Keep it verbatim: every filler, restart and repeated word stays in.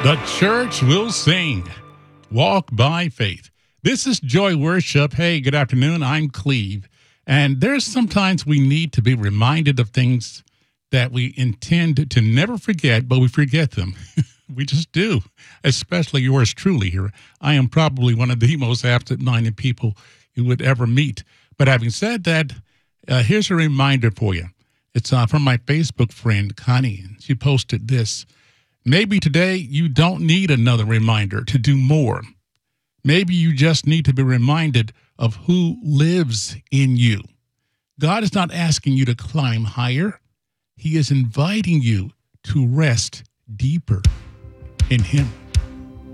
The church will sing. Walk by faith. This is Joy Worship. Hey, good afternoon. I'm Cleve. And there's sometimes we need to be reminded of things that we intend to never forget, but we forget them. We just do, especially yours truly here. I am probably one of the most absent-minded people you would ever meet. But having said that, uh, here's a reminder for you. It's uh, from my Facebook friend, Connie. She posted this. Maybe today you don't need another reminder to do more. Maybe you just need to be reminded of who lives in you. God is not asking you to climb higher. He is inviting you to rest deeper in Him.